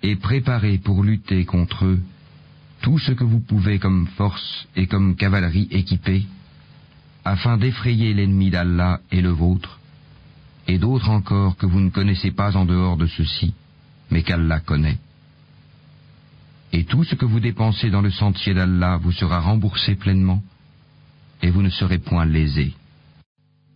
et préparez pour lutter contre eux tout ce que vous pouvez comme force et comme cavalerie équipée, afin d'effrayer l'ennemi d'Allah et le vôtre, et d'autres encore que vous ne connaissez pas en dehors de ceux-ci, mais qu'Allah connaît. Et tout ce que vous dépensez dans le sentier d'Allah vous sera remboursé pleinement, et vous ne serez point lésés.